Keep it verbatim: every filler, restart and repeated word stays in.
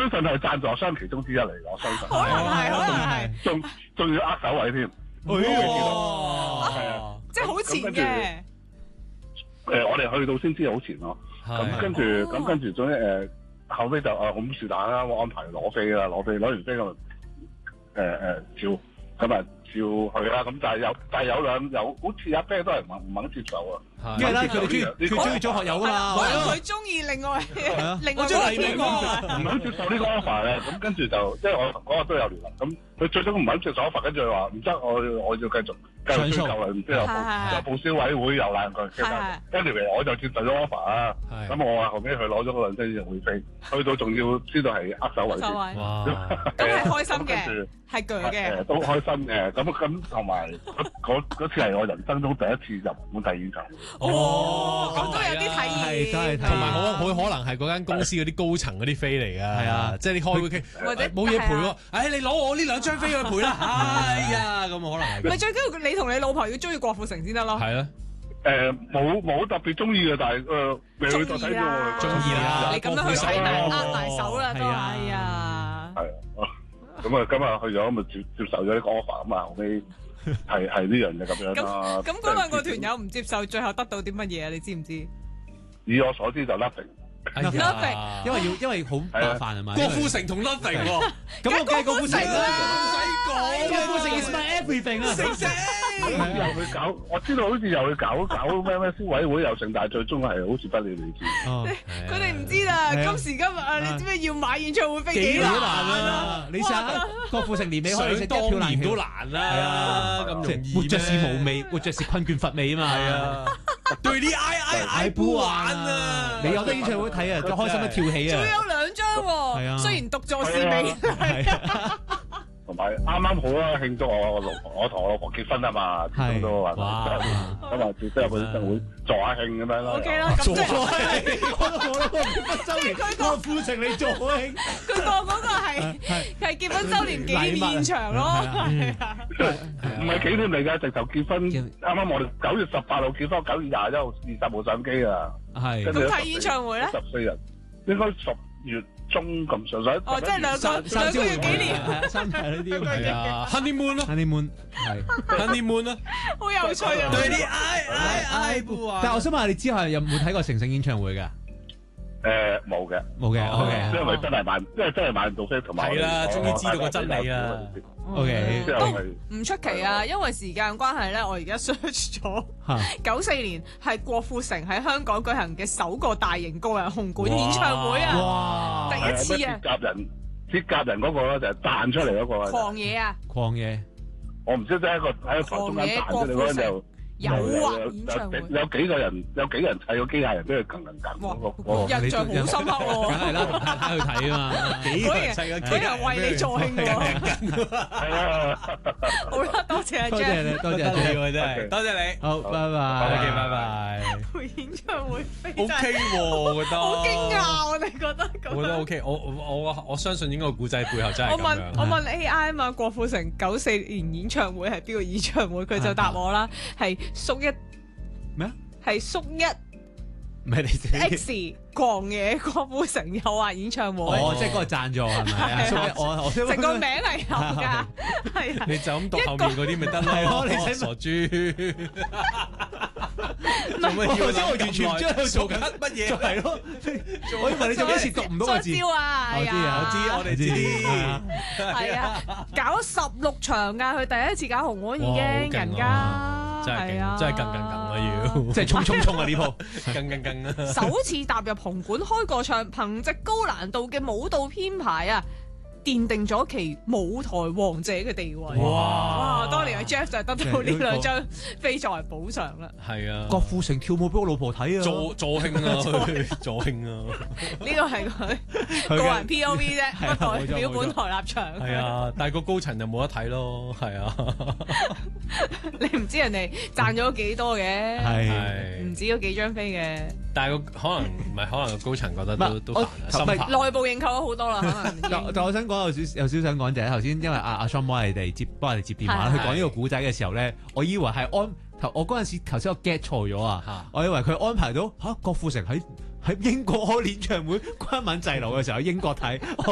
相信係贊助商其中之一嚟，我相信。 可能係，可能係。 仲仲要握手位添。 哇！ 係啊， 即係好前嘅。 誒，我哋去到先知好前咯。咁跟住，咁跟住，總之誒後尾就啊，咁是但啦，我安排攞飛啦，攞飛攞完飛咁誒誒照咁啊照去啦。咁但係有但係有兩有好似有一 pair 都係唔唔肯接受啊。 因為咧佢哋中意佢中意中學友噶嘛， 佢中意另外另外中意邊個唔肯接受呢個 offer 嘅。咁跟住就即係我嗰日都有聯絡。咁佢最終唔肯接受 offer，跟住佢話唔得，我我要繼續。繼續追究啦，然之後又報消委會又爛佢，其實 anyway 我就接受咗 offer 啊，咁我話後尾佢攞咗嗰兩張演唱會飛，去到仲要知道係握手為止， 哇！ 咁係開心嘅，係鋸嘅， 都開心嘅，咁咁同埋嗰嗰次係我人生中第一次入本地演唱會。 哦， 我都有啲體驗， 真係同埋好好可能係嗰間公司嗰啲高層嗰啲飛嚟㗎，係啊，即係你開會傾， 或者冇嘢賠喎，誒你攞我呢兩張飛去賠啦，哎呀咁可能係。 咪最緊要你同你老婆要中意郭富城先得咯。 係咯。 誒冇冇特別中意嘅，但係誒未去到睇咗我中意啦， 你咁樣去洗埋握埋手啦都啊係啊。 係啊，咁啊今日去咗咪接接受咗呢個 offer 咁啊，後尾係係呢樣嘢咁樣啦。 咁咁嗰兩個團友唔接受，最後得到啲乜嘢啊？你知唔知？ 以我所知就 nothing。 Nothing， 因為要因為好麻煩係咪？ 郭富城同 Nothing 喎， 咁我梗係郭富城啦， 唔使講， 郭富城 is my everything 啊！ 星星又去搞，我知道好似又去搞搞咩咩消委會又成，但係最終係好似不了了之。 佢哋唔知啦，今時今日啊，你知唔知要買演唱會飛幾難啊？ 你想郭富城年尾可以食一票難都難啦，咁容易活着是無味，活着是困倦乏味啊嘛。 係啊，對啲 I I I 不玩啊！ 你有得演唱會睇啊，就開心得跳起啊！ 仲有兩張喎，雖然獨坐是美， 同埋啱啱好啦，慶祝我老婆，我同我老婆結婚啊嘛，咁都話咁啊，都有個演唱會助下慶咁樣啦。 O K 啦，咁即係我都我都結婚周年，郭富城你助慶， 佢個嗰個係係結婚周年紀念現場咯，係啊， 唔係紀念嚟㗎，直頭結婚。啱啱我哋九月十八號結婚，九月廿一號二十號上機啊。 係。 咁睇演唱會咧？ 十四日，應該十月中咁上下。 哦，即係兩個兩個月紀念， 三係呢啲係啊 ，honeymoon 咯 ，honeymoon 係 honeymoon 咯， 好有趣啊！ 對啲 I I I 不玩。 但係我想問下你之後有冇睇過成成演唱會㗎？ 誒冇嘅， 冇嘅，OK。 因為真係買，因為真係買唔到飛，同埋係啦，終於知道個真理啦。 OK， 都唔出奇啊，因為時間關係咧，我而家 search 咗九四年係郭富城喺香港舉行嘅首個大型個人紅館演唱會啊！哇，第一次啊！ 鐵甲人，鐵甲人嗰個咧就係彈出嚟嗰個。 狂野啊！ 狂野， 我唔知即係一個喺個台中間彈出嚟嗰陣就。 有啊！演唱會有幾個人，有幾個人砌個機械人俾佢撳撳撳。 印象好深刻喎！ 梗係啦，同太太去睇啊嘛。 幾個人砌個機械人為你助慶喎。 係啊！ 好啦，多謝阿 Jack，多謝你喎，真係多謝你。 好，拜拜。 OK，拜拜。 演唱會飛 OK 喎，我覺得。 好驚訝，我哋覺得咁。 我覺得 OK，我我我我相信應該個故仔背後真係咁樣。 我問我問 A I 啊嘛，郭富城九四年演唱會係邊個演唱會？佢就答我啦，係。叔一咩啊？ 係叔一唔係你 X 狂野郭富城有話演唱會。 哦，即係嗰個贊助係咪啊？叔一我我成個名係有㗎，係啊。 你就咁讀後面嗰啲咪得咯？你使傻豬。做乜要？ 我完全唔知佢做緊乜嘢？ 係咯。我以為你做一次讀唔到個字。 招啊！ 我知啊， 我知，我哋知。 係啊，搞咗十六場㗎，佢第一次搞紅館已經人家。 真係勁，真係更更更啊！要即係衝衝衝啊！呢鋪更更更啊！ 首次踏入紅館開個唱，憑藉高難度嘅舞蹈編排啊，奠定咗其舞台王者嘅地位。哇！哇！當年阿 Jeff 就得到呢兩張飛作為補償啦。 係啊！ 郭富城跳舞俾我老婆睇啊！ 助助興啊！助興啊！ 呢個係佢個人 P O V 啫，不代表本台立場。 係啊，但係個高層就冇得睇咯。係啊， 你唔知人哋賺咗幾多嘅， 係唔止嗰幾張飛嘅。 但係個可能唔係，可能個高層覺得都都煩啊，心煩。 內部認購咗好多啦，可能。 但但我想講有少有少想講就係頭先，因為阿阿 Sean 幫你哋接幫你哋接電話，佢講呢個古仔嘅時候咧，我以為係安頭，我嗰陣時頭先我 get 錯咗啊，我以為佢安排到嚇郭富城喺喺英國開演唱會，關敏滯留嘅時候喺英國睇。